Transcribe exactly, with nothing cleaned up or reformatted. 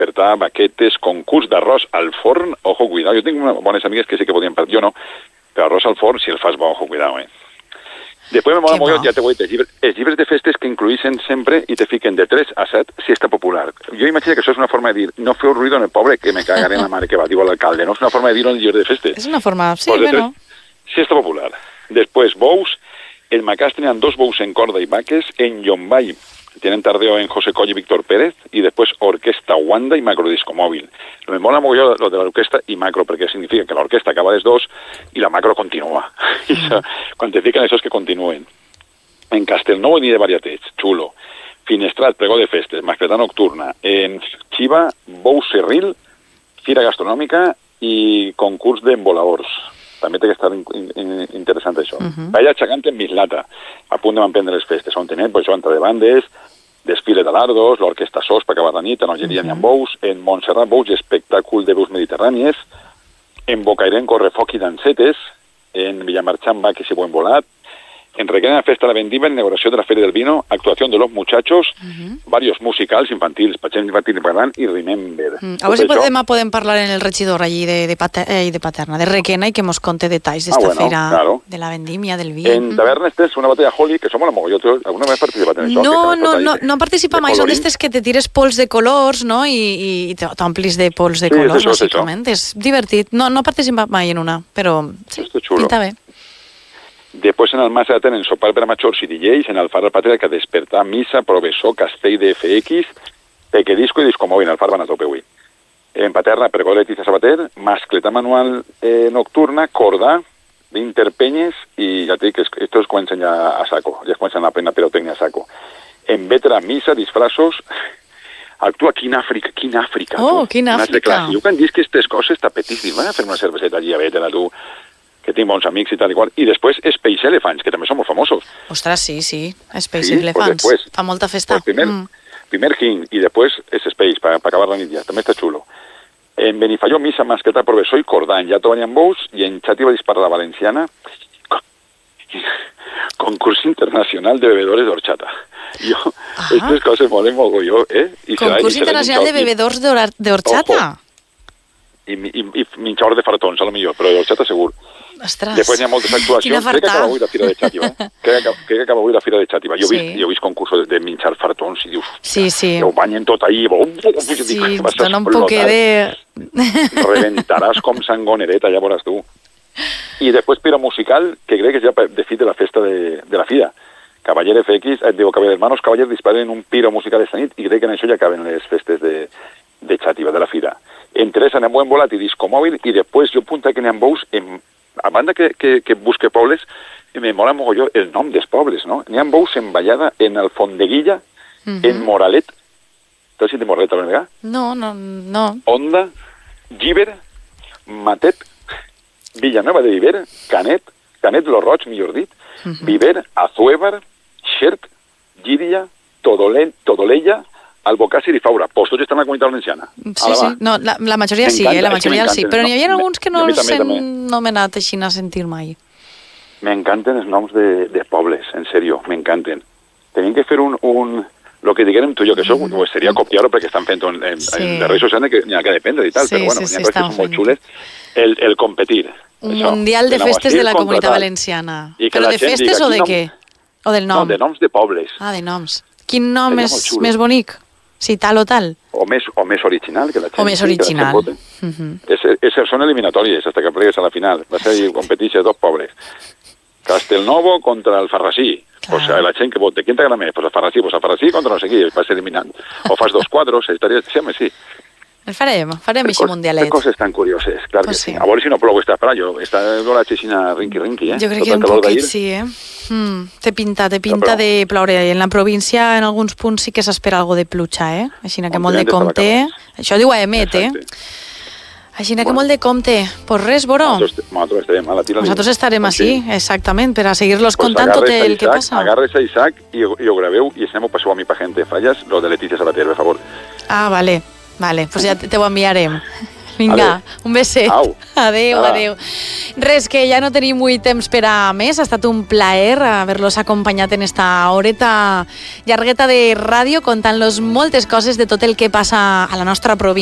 despertar, baquetes, concurs d'arròs al forn, ojo, cuidado. Jo tinc unes bones amigues que sí que podien partir, jo no, però arròs al forn, si el fas bo, ojo, cuidado, eh. Després me mola molt, ja te ho he dit, els llibres, els llibres de festes que incluïssin sempre i te fiquen de tres a set siesta popular. Jo imagino que això és una forma de dir, no feu ruido en el pobre, que me cagaré en la mare que va, diu l'alcalde, no? És una forma de dir en el llibre de festes. És una forma, sí, pues bueno. Siesta popular. Després, bous, en Macàs tenien dos bous en corda i vaques, en Llombai tienen tardeo en José Coll y Víctor Pérez, y después Orquesta Wanda y Macrodisco Móvil. Me mola mucho lo de la orquesta y macro, porque significa que la orquesta acaba de dos y la macro continúa. Y eso, cuando te fican eso es que continúen. En Castelnou ni de varietets, xulo. Finestrat, pregó de festes, mascletà nocturna. En Xiva, bou serril, fira gastronòmica i concurs d'embolaors. També té que estar in, in, interessant això. Uh-huh. Paella xacante en Mislata, a punt de m'emprendre les festes, on tenem pues, entra de bandes, desfile de lardos, l'orquesta Sos per acabar la nit, en Algeria uh-huh. n'hi ha bous, en Montserrat bous i espectàcul de veus mediterrànies, en Bocairent correfoc i dansetes, en Villamarchán vaques i buen volat, en Requena Festa de la Vendimia, inauguració de la Feria del Vino, actuación de los muchachos, uh-huh. varios musicals infantils, patxents infantils parlant i Remember. Uh-huh. A veure si podem, podem parlar en el regidor allí de, de, pater, eh, de Paterna, de Requena, i que mos conte detalls d'esta ah, bueno, feira claro. De la Vendimia, del vi. En Tavernes tens una batalla Holly, que som a la mogolló. ¿Alguna vez participat en això? No, no, no, no participa mai. Són d'estes que te tires pols de colors, no? I, i t'omplis de pols de sí, colors, això, bàsicament. És, és divertit. No, no participa mai en una, però sí, pinta bé. Després en el Massa tenen sopar per a majors i D Js, en el Far al Patriarca despertar, missa, professor, castell de F X, pequedisco i discomòbil, en el Far van a tope avui. En Paterna, pregó de Letizia Sabater, mascleta manual eh, nocturna, cordà, d'interpenyes, i ja et dic que esto es comencen ja a saco, ja es comencen a plena pirotècnia a saco. En Vetra, missa, disfrazos, actua Quina Àfrica, Quina Àfrica. Oh, Quina Àfrica. Jo quan dius que aquestes coses tapetíssimes, a fer una cerveseta allí a Vetra, tu, que tinc bons amics i tal i qual, i després Space Elephants, que també són molt famosos. Ostres, sí, sí, Space sí, Elephants, pues després, fa molta festa. Pues primer, mm. primer King i després és Space, per pa acabar la nit ja, també està xulo. En Benifalló, missa, masqueta, professor i cordany, ja tobarían bous, i en Xàtiva dispara la valenciana, concurs internacional de bebedores d'horchata. Jo, aquestes coses molen mogolló, eh? I concurs serà, internacional de bebedors d'horchata? I, i, i minxador de fartons, a lo millor, però d'horchata segur. Ostres, després hi ha moltes actuacions. Crec que acaba avui la Fira de Xàtiva. Eh? Crec, que, crec que acaba avui la Fira de Xàtiva. Jo, sí. vist, jo he vist concursos de minxar fartons i dius, sí, sí. que ho banyen tot ahí. Sí, ens dona un poquet de... Reventaràs com sangonereta, ja veuràs tu. I després Pira Musical, que crec que és ja de fi de la festa de, de la Fira. Cavaller F X, et diu, Cavaller Hermanos, Cavaller disparen un piro musical esta nit i crec que en això ja acaben les festes de, de Xàtiva, de la Fira. Entre esa anem buen volat i disco mòbil i després jo apunta que n'hi ha bous en a banda que, que, que busque pobles, me mola mogolló el nom dels pobles, no? N'hi ha bous en Vallada, en Alfondeguilla, uh-huh. en Moralet, t'has dit de Moralet a la No, no, no. Onda, Llíber, Matet, Villanueva de Viver, Canet, Canet lo Roig, millor dit, uh-huh. Viver, Azuévar, Xert, Llíria, Todole, Todolella, Albocàsser i Faura. Pues tots estan a la Comunitat Valenciana. Sí, sí. No, la, la majoria sí, eh? La majoria sí. Però n'hi havia alguns que no els hem nomenat així a sentir mai. M'encanten els noms de, de pobles, en sèrio, m'encanten. Tenim que fer un... un lo que diguem tu i jo, que això mm. pues, seria copiar-ho perquè estan fent en, en, sí. en les redes socials que n'hi ha que dependre i tal, sí, però bueno, sí, n'hi ha coses que són molt xules. El, el competir. Un això, mundial de festes de la Comunitat Valenciana. Però de festes o de què? O del nom? No, de noms de pobles. Ah, de noms. Quin nom és més bonic? Si tal o tal. O més, o més original que la gent. O més original. Uh-huh. és, és, són eliminatòries fins que plegues a la final. Va ser competició de dos pobles. Castelnovo contra el Farrasí. O sea, la gent que vota. Qui t'agrada més? Pues el Farrasí, pues el Farrasí contra no sé qui. Vas eliminant. O fas dos quadros, estaria... Sí, home, sí. El farem, farem així mundialet. Que coses tan curioses, clar pues que sí. sí. A veure si no plou esta praia. Està l'horatge així rinqui-rinqui, eh? Jo crec que un poquet sí, eh? Mm, té pinta, té pinta no, però... de ploure. En la província, en alguns punts, sí que s'espera algo de pluja, eh? Així que molt de compte. Això diu a Emet, eh? Així que molt de compte. Pues res, Boro. Nosaltres estarem a la tira. Nosaltres estarem així, exactament, per a seguir-los contant tot el que passa. Agarres a Isaac i ho graveu i anem a passar a mi pa gente. Falles, lo de Letizia Sabater, per favor. Ah, vale. Vale, pues ja te ho enviarem. Vinga, adeu. Un beset. Au. Adéu, ah. adéu. Res, que ja no tenim avui temps per a més. Ha estat un plaer haver-los acompanyat en esta horeta llargueta de ràdio contant-los moltes coses de tot el que passa a la nostra província.